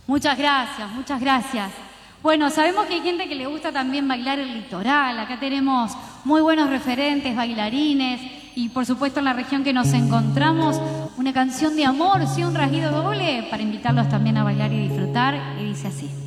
Muchas gracias, muchas gracias. Bueno, sabemos que hay gente que le gusta también bailar el litoral. Acá tenemos muy buenos referentes, bailarines, y por supuesto en la región que nos encontramos, una canción de amor, sí, un rasguido doble, para invitarlos también a bailar y disfrutar, y dice así.